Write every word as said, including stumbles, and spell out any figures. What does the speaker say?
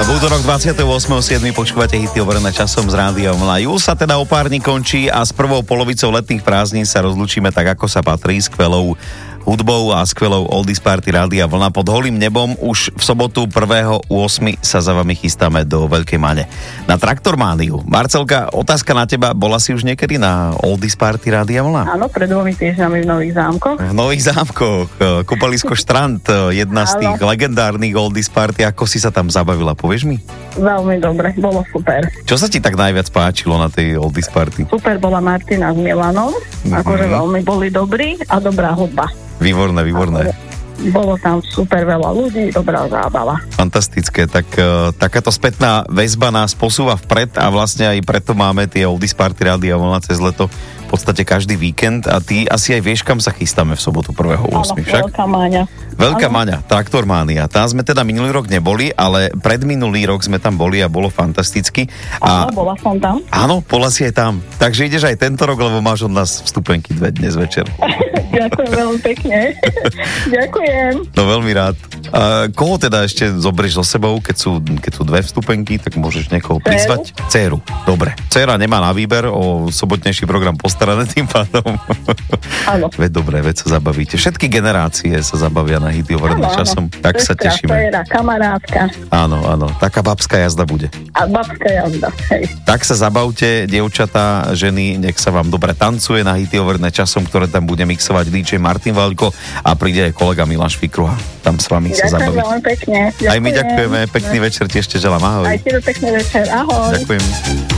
Útorok dvadsiateho ôsmeho júla počúvate hity overené časom z Rádia Vlna. Júl sa teda o pár dní končí a s prvou polovicou letných prázdnin sa rozlúčime tak, ako sa patrí, skvelou hudbou a skvelou oldies party Rádia Vlna. Pod holým nebom už v sobotu prvého ôsmeho sa za vami chystáme do Veľkej Mane na Traktormániu. Marcelka, otázka na teba. Bola si už niekedy na oldies party Rádia Vlna? Áno, pred dvomi týždňami v Nových Zámkoch. V Nových Zámkoch. Kúpalisko Štrand, jedna z tých legendárnych oldies party. Ako si sa tam zabavila, povieš mi? Veľmi dobre, bolo super. Čo sa ti tak najviac páčilo na tej oldies party? Super bola Martina s Milanom, mm-hmm. akože veľmi boli dobrí a dobrá hudba. Výborné, výborné. Bolo tam super veľa ľudí, dobrá zábava. Fantastické, tak uh, takáto spätná väzba nás posúva vpred a vlastne aj preto máme tie oldies party Rádia Vlna cez leto v podstate každý víkend a ty asi aj vieš, kam sa chystáme v sobotu prvého ôsmeho však? Veľká Máňa. Veľká Áno. Máňa, Traktormánia. Tam sme teda minulý rok neboli, ale predminulý rok sme tam boli a bolo fantasticky. A... Áno, bola som tam. Áno, bola si aj tam. Takže ideš aj tento rok, lebo máš od nás vstupenky dve dnes večer. Ďakujem veľmi pekne. Ďakujem. No veľmi rád. A koho teda ešte zoberieš so sebou, keď sú, keď sú dve vstupenky, tak môžeš niekoho prizvať? Dcéru. Dobre. Dcéra nemá na výber, o sobotnejší program postarané tým pádom. Áno. Veď dobre, veď sa zabavíte. Všetky generácie sa zabavia na hity overené časom. Tak sa tešíme. Dcéra, kamarátka. Áno, áno. Taká babská jazda bude. A babská jazda, hej. Tak sa zabavte, dievčatá, ženy, nech sa vám dobre tancuje na hity overené časom, ktoré tam bude mixovať dý džej Martin Vaľko a príde aj kolega Milan Švikruha. Tam s vami sa zabaviť. Ďakujem veľmi pekne. Ďakujem. Aj my ďakujeme, pekný večer, ti ešte želám, ahoj. Aj ti do pekný večer, ahoj. Ďakujem.